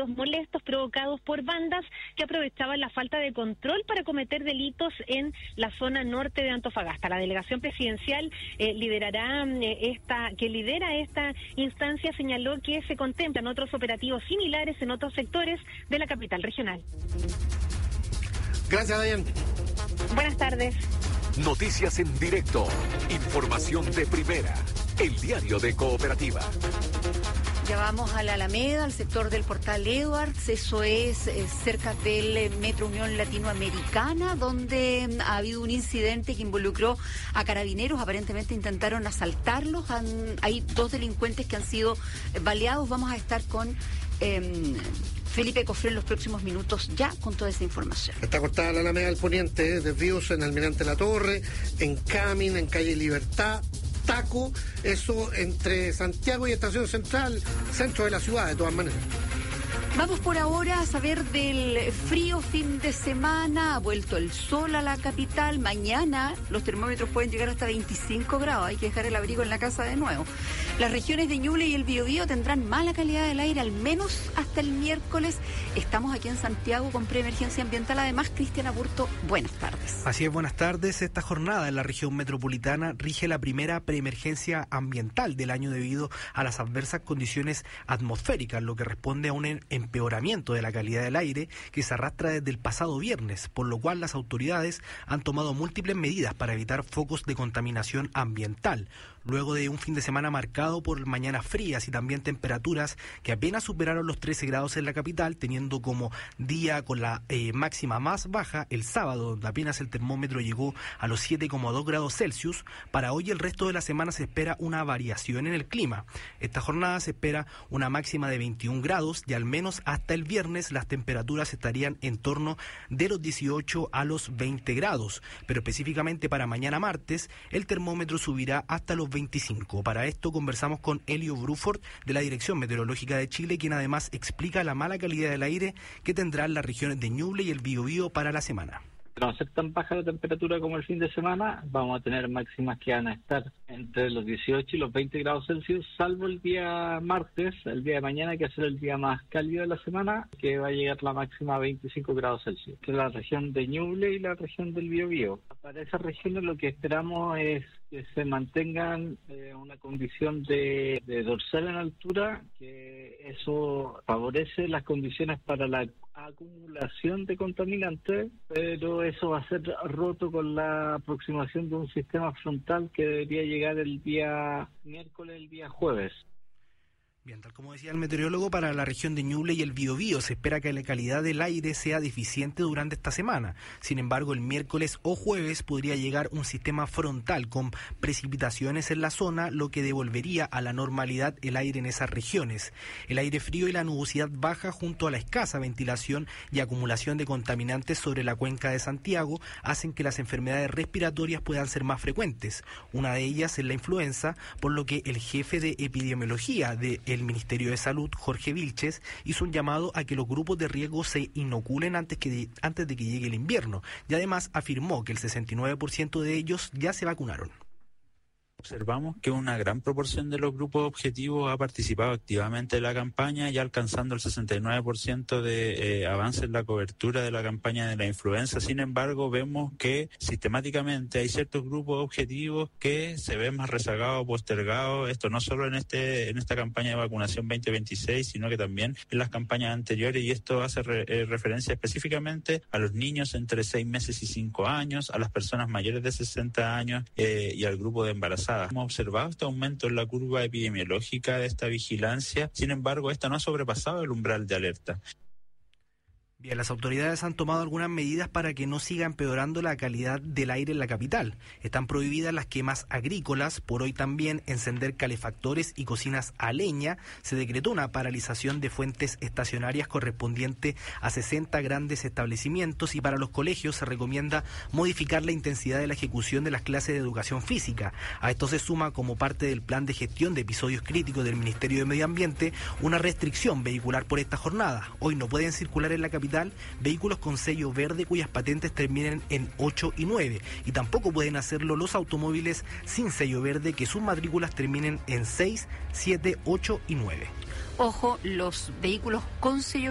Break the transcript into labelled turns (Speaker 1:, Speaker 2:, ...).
Speaker 1: ruidos molestos provocados por bandas que aprovechaban la falta de control para cometer delitos en la zona norte de Antofagasta. La delegación presidencial lidera esta instancia señaló que se contemplan otros operativos similares en otros sectores de la capital regional.
Speaker 2: Gracias, Dayan.
Speaker 1: Buenas tardes.
Speaker 3: Noticias en directo. Información de primera. El diario de Cooperativa.
Speaker 4: Ya vamos a la Alameda, al sector del Portal Edwards. Eso es cerca del Metro Unión Latinoamericana, donde ha habido un incidente que involucró a carabineros. Aparentemente intentaron asaltarlos. Hay 2 delincuentes que han sido baleados. Vamos a estar con Felipe Cofré en los próximos minutos ya con toda esa información.
Speaker 2: Está cortada la Alameda al poniente, desvíos en Almirante La Torre, en Camin, en Calle Libertad, Taco, eso entre Santiago y Estación Central, centro de la ciudad, de todas maneras.
Speaker 4: Vamos por ahora a saber del frío fin de semana. Ha vuelto el sol a la capital. Mañana los termómetros pueden llegar hasta 25 grados. Hay que dejar el abrigo en la casa de nuevo. Las regiones de Ñuble y el Biobío tendrán mala calidad del aire, al menos hasta el miércoles. Estamos aquí en Santiago con preemergencia ambiental. Además, Cristian Aburto, buenas tardes.
Speaker 5: Así es, buenas tardes. Esta jornada en la región metropolitana rige la primera preemergencia ambiental del año debido a las adversas condiciones atmosféricas, lo que responde a un empeoramiento de la calidad del aire que se arrastra desde el pasado viernes, por lo cual las autoridades han tomado múltiples medidas para evitar focos de contaminación ambiental. Luego de un fin de semana marcado por mañanas frías y también temperaturas que apenas superaron los 13 grados en la capital, teniendo como día con la máxima más baja el sábado, donde apenas el termómetro llegó a los 7,2 grados Celsius. Para hoy y el resto de la semana se espera una variación en el clima. Esta jornada se espera una máxima de 21 grados y al menos hasta el viernes las temperaturas estarían en torno de los 18 a los 20 grados, pero específicamente para mañana martes el termómetro subirá hasta los 25. Para esto conversamos con Elio Bruford de la Dirección Meteorológica de Chile, quien además explica la mala calidad del aire que tendrán las regiones de Ñuble y el Biobío para la semana.
Speaker 6: No va a ser tan baja la temperatura como el fin de semana, vamos a tener máximas que van a estar entre los 18 y los 20 grados Celsius, salvo el día martes, el día de mañana, que va a ser el día más cálido de la semana, que va a llegar la máxima a 25 grados Celsius. Esta es la región de Ñuble y la región del Biobío. Para esas regiones lo que esperamos es que se mantengan una condición de dorsal en altura, que eso favorece las condiciones para la acumulación de contaminantes, pero eso va a ser roto con la aproximación de un sistema frontal que debería llegar el día miércoles, el día jueves.
Speaker 5: Bien, tal como decía el meteorólogo, para la región de Ñuble y el Biobío se espera que la calidad del aire sea deficiente durante esta semana. Sin embargo, el miércoles o jueves podría llegar un sistema frontal con precipitaciones en la zona, lo que devolvería a la normalidad el aire en esas regiones. El aire frío y la nubosidad baja junto a la escasa ventilación y acumulación de contaminantes sobre la cuenca de Santiago hacen que las enfermedades respiratorias puedan ser más frecuentes. Una de ellas es la influenza, por lo que el jefe de epidemiología del Ministerio de Salud, Jorge Vilches, hizo un llamado a que los grupos de riesgo se inoculen antes de que llegue el invierno, y además afirmó que el 69% de ellos ya se vacunaron.
Speaker 7: Observamos que una gran proporción de los grupos objetivos ha participado activamente en la campaña, ya alcanzando el 69% de avance en la cobertura de la campaña de la influenza. Sin embargo, vemos que sistemáticamente hay ciertos grupos objetivos que se ven más rezagados, postergados. Esto no solo en esta campaña de vacunación 2026, sino que también en las campañas anteriores, y esto hace referencia específicamente a los niños entre 6 meses y 5 años, a las personas mayores de 60 años y al grupo de embarazadas. Hemos observado este aumento en la curva epidemiológica de esta vigilancia, sin embargo, esta no ha sobrepasado el umbral de alerta.
Speaker 5: Bien, las autoridades han tomado algunas medidas para que no siga empeorando la calidad del aire en la capital. Están prohibidas las quemas agrícolas, por hoy también encender calefactores y cocinas a leña. Se decretó una paralización de fuentes estacionarias correspondiente a 60 grandes establecimientos, y para los colegios se recomienda modificar la intensidad de la ejecución de las clases de educación física. A esto se suma, como parte del plan de gestión de episodios críticos del Ministerio de Medio Ambiente, una restricción vehicular por esta jornada. Hoy no pueden circular en la capital vehículos con sello verde cuyas patentes terminen en 8 y 9, y tampoco pueden hacerlo los automóviles sin sello verde que sus matrículas terminen en 6, 7, 8 y 9.
Speaker 4: Ojo, los vehículos con sello